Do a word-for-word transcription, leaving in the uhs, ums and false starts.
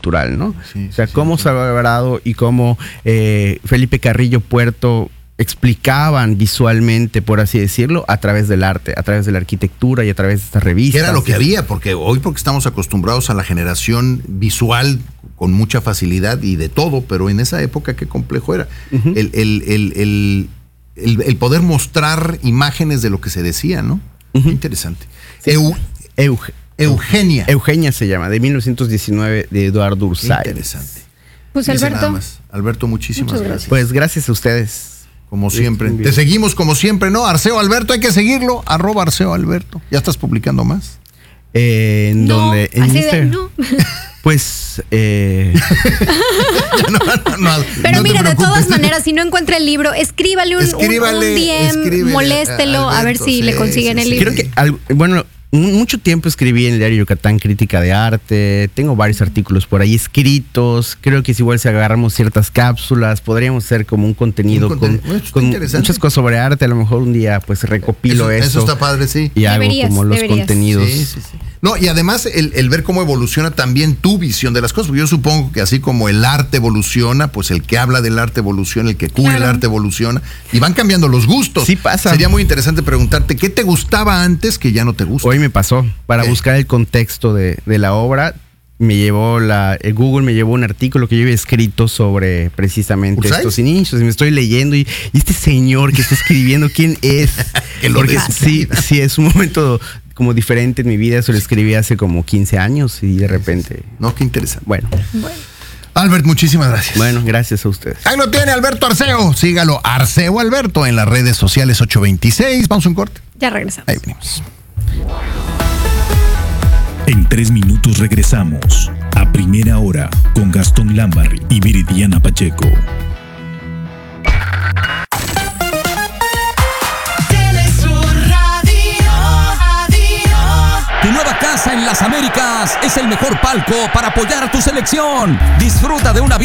cultural, ¿no? Sí, o sea, sí, cómo sí. Salvador Alvarado y cómo eh, Felipe Carrillo Puerto explicaban visualmente, por así decirlo, a través del arte, a través de la arquitectura y a través de estas revistas. ¿Qué era lo que había? Porque hoy porque estamos acostumbrados a la generación visual con mucha facilidad y de todo, pero en esa época qué complejo era. Uh-huh. el, el, el, el, el, el poder mostrar imágenes de lo que se decía, ¿no? Uh-huh. Qué interesante. Sí. Eu, Euge, Eugenia. Eugenia se llama, de mil novecientos diecinueve, de Eduardo Ursay. Qué interesante. Pues Alberto. Alberto, muchísimas gracias. gracias. Pues gracias a ustedes. Como siempre. Te seguimos como siempre, ¿no? Arceo Alberto, hay que seguirlo. Arroba Arceo Alberto. ¿Ya estás publicando más? Eh, ¿En no, donde? En así de, no. Pues. Eh... no, no, no, Pero no mira, de todas maneras, si no encuentra el libro, escríbale un, escríbale, un, un D M, escríbele, moléstelo, a, Alberto, a ver si sí, le consiguen sí, el libro. Creo que, al, bueno. Mucho tiempo escribí en el diario Yucatán crítica de arte, tengo varios artículos por ahí escritos, creo que si igual si agarramos ciertas cápsulas, podríamos hacer como un contenido un con, con muchas cosas sobre arte, a lo mejor un día pues recopilo eso. Eso, eso está padre, sí. Y deberías, hago como los deberías. contenidos. Sí, sí, sí. No, y además el, el ver cómo evoluciona también tu visión de las cosas, porque yo supongo que así como el arte evoluciona, pues el que habla del arte evoluciona, el que cubre claro. el arte evoluciona, y van cambiando los gustos. Sí pasa. Sería muy interesante preguntarte, ¿qué te gustaba antes que ya no te gusta? Hoy me pasó, para ¿Qué? buscar el contexto de, de la obra, me llevó la, el Google me llevó un artículo que yo había escrito sobre precisamente ¿Usáis? estos inicios, y me estoy leyendo, y, y este señor que está escribiendo, ¿quién es? que lo Porque sí, sí, es un momento como diferente en mi vida, eso lo escribí hace como quince años y de repente... No, qué interesante. Bueno. bueno. Albert, muchísimas gracias. Bueno, gracias a ustedes. Ahí lo tiene Alberto Arceo, sígalo, Arceo Alberto en las redes sociales ocho veintiséis. Vamos a un corte. Ya regresamos. Ahí venimos. En tres minutos regresamos a Primera Hora con Gastón Lambarri y Viridiana Pacheco. Tu nueva casa en las Américas es el mejor palco para apoyar a tu selección. Disfruta de una vida